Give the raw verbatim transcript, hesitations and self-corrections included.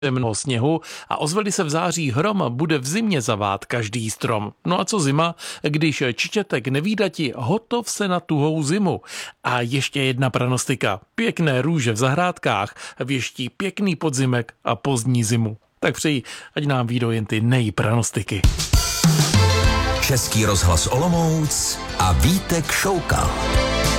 mnoho sněhu a ozveli se v září hrom, bude v zimě zavát každý strom. No a co zima, když čičetek nevídati, hotov se na tuhou zimu. A ještě jedna pranostika. Pěkné růže v zahrádkách věští pěkný podzimek a pozdní zimu. Tak přeji, ať nám výjdou jen ty nejpranostiky. Český rozhlas Olomouc a Vítek Šoukal.